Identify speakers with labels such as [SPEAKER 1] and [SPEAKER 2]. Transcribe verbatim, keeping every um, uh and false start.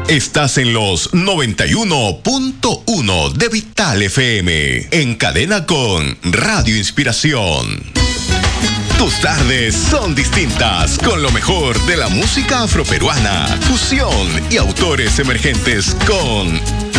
[SPEAKER 1] Estás en los noventa y uno punto uno de Vital F M, en cadena con Radio Inspiración. Tus tardes son distintas, con lo mejor de la música afroperuana, fusión y autores emergentes con